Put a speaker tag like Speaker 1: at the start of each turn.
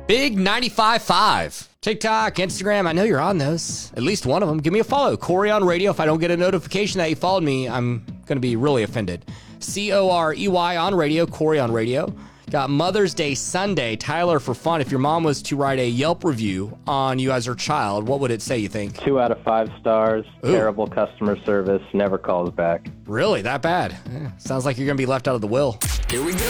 Speaker 1: Big 95.5. TikTok, Instagram, I know you're on those. At least one of them. Give me a follow. Corey on Radio. If I don't get a notification that you followed me, I'm going to be really offended. Corey on Radio, Corey on Radio. Got Mother's Day Sunday. Tyler, for fun, if your mom was to write a Yelp review on you as her child, what would it say, you think?
Speaker 2: 2 out of 5 stars.
Speaker 1: Ooh.
Speaker 2: Terrible customer service. Never calls back.
Speaker 1: Really? That bad? Sounds like you're going to be left out of the will.
Speaker 3: Here we go.